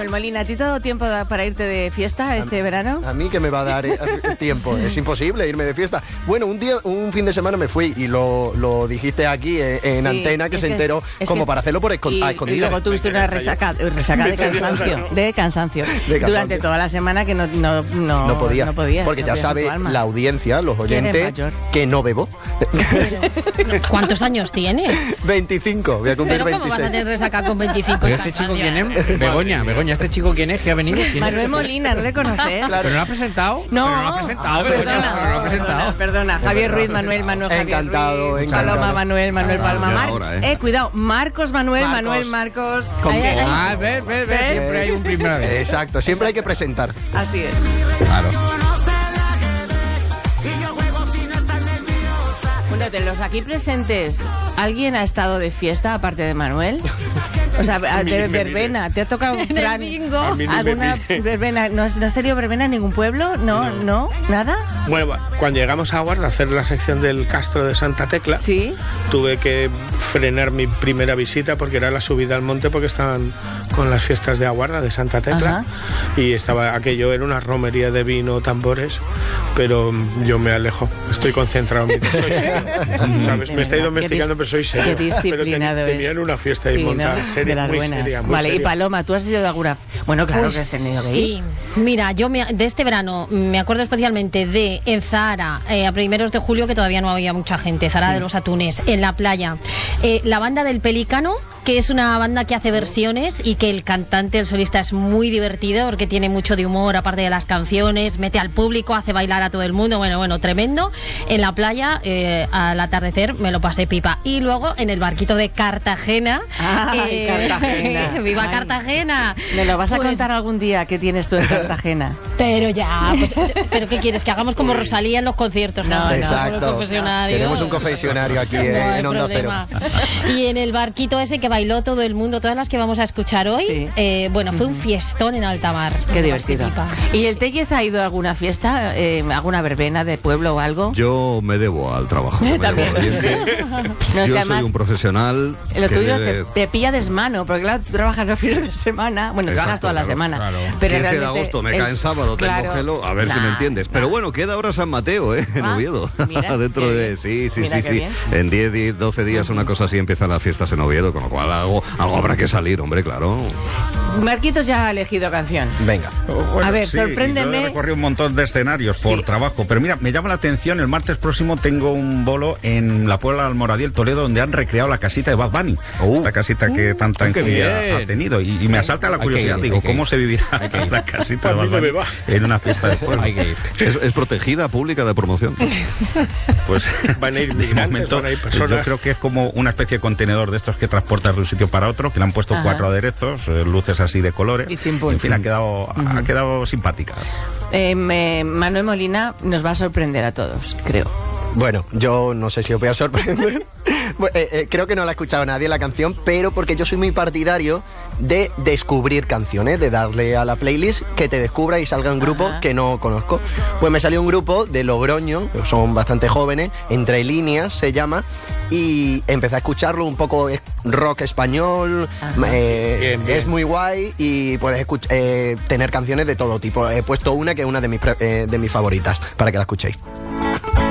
Manuel Molina, ¿a ti te ha dado tiempo para irte de fiesta este verano? A mí que me va a dar tiempo, es imposible irme de fiesta. Bueno, un fin de semana me fui y lo dijiste aquí en antena, que se enteró como para hacerlo por escondidas. Y luego tuviste una resaca de cansancio durante toda la semana que no podías. Porque ya sabe la audiencia, los oyentes, que no bebo. ¿Cuántos años tiene? 25, voy a cumplir 26. ¿Pero cómo vas a tener resaca con 25? ¿Pero este chico quién es? Begoña, ¿este chico quién es? ¿Que ha venido? Manuel Molina, ¿no le conoces? Claro. ¿Pero no lo ha presentado? No. Pero no lo ha presentado, Begoña. Pero no lo ha presentado. Perdona. Javier Ruiz, Manuel, Javier encantado, Ruiz, encantado. Paloma, Manuel, Palma. Cuidado, Marcos, Manuel, Marcos. Ves, siempre hay un primera vez. Exacto, siempre hay que presentar. Así es. Claro. Bueno, de los aquí presentes, ¿alguien ha estado de fiesta aparte de Manuel? O sea, de verbena, ¿te ha tocado plan, alguna verbena? ¿No has tenido verbena en ningún pueblo? ¿No? ¿Nada? Bueno, cuando llegamos a Guarda a hacer la sección del Castro de Santa Tecla, ¿sí? Tuve que frenar mi primera visita porque era la subida al monte, porque estaban con las fiestas de Aguarda de Santa Tecla. Ajá. Y estaba aquello, era una romería de vino, tambores, pero yo me alejo, estoy concentrado en mi soy serio, ¿sabes? Me estoy domesticando, pero soy serio. Qué disciplinado pero tenían una fiesta y montar, ¿no? Seria, muy seria, muy vale, seria. Y Paloma, ¿tú has ido de alguna? Bueno, claro, pues, que has tenido que ir. Sí, mira, yo de este verano me acuerdo especialmente de en Zahara, a primeros de julio, que todavía no había mucha gente, Zahara de los Atunes, en la playa. La banda del Pelícano, que es una banda que hace versiones y que el cantante, el solista, es muy divertido porque tiene mucho de humor, aparte de las canciones, mete al público, hace bailar a todo el mundo, bueno, tremendo. En la playa, al atardecer, me lo pasé pipa. Y luego en el barquito de Cartagena. ¡Ay, Cartagena! ¡Viva Ay, Cartagena! Me lo vas a contar algún día que tienes tú en Cartagena. Pero ya, ¿pero qué quieres? ¿Que hagamos como Rosalía en los conciertos? No, exacto. Tenemos un confesionario aquí en Onda Cero. Y en el barquito ese que bailó todo el mundo, todas las que vamos a escuchar hoy, fue un fiestón en alta mar. Qué divertido. ¿Y el Tellez ha ido a alguna fiesta, alguna verbena de pueblo o algo? Yo me debo al trabajo. Yo soy un profesional. Lo tuyo te pilla desmano, porque claro, tú trabajas los fines de semana, bueno, trabajas toda la semana. Claro. Pero 15 de agosto me cae en sábado, tengo gelo, a ver si me entiendes. Pero bueno, queda ahora San Mateo, en Oviedo. Mira, dentro de... Sí. En 10, 12 días, una cosa así, empiezan las fiestas en Oviedo, con lo cual algo habrá que salir, hombre, claro. Marquitos ya ha elegido canción. Venga. Bueno, a ver, sorpréndeme. Yo he recorrido un montón de escenarios por trabajo, pero mira, me llama la atención, el martes próximo tengo un bolo en la Puebla de Almoradí, Toledo, donde han recreado la casita de Bad Bunny. Esta casita que tanta enjundia ha tenido. Y me asalta la curiosidad, ¿cómo se vivirá la casita de Bad Bunny en una fiesta de pueblo? Es protegida, pública, de promoción. Pues van a ir migrantes, yo creo que es como una especie de contenedor de estos que transportas de un sitio para otro, que le han puesto 4 aderezos, luces así de colores. En fin, ha quedado simpática. Manuel Molina nos va a sorprender a todos, creo. Bueno, yo no sé si os voy a sorprender. Creo que no la ha escuchado nadie la canción, pero porque yo soy muy partidario de descubrir canciones, de darle a la playlist que te descubra y salga un grupo que no conozco. Pues me salió un grupo de Logroño, son bastante jóvenes, Entre Líneas se llama, y empecé a escucharlo, un poco rock español, bien. Es muy guay y puedes tener canciones de todo tipo. He puesto una que es una de mis favoritas, para que la escuchéis.